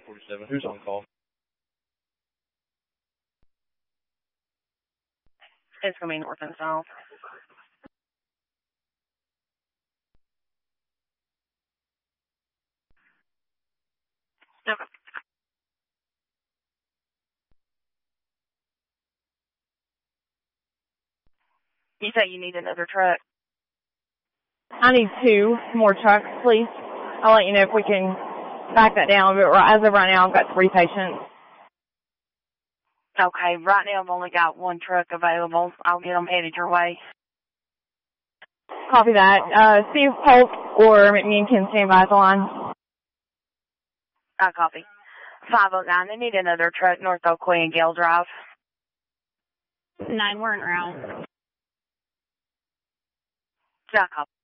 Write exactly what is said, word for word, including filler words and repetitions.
forty-seven. Who's on call? It's going to be north and south. Okay. You say you need another truck? I need two more trucks, please. I'll let you know if we can back that down, but as of right now, I've got three patients. Okay, right now I've only got one truck available. I'll get them headed your way. Copy that. Uh, see if Polk or McMean can stand by the line. I copy. five oh nine, they need another truck, North Oakley and Gale Drive. Nine, we're en route. I copy.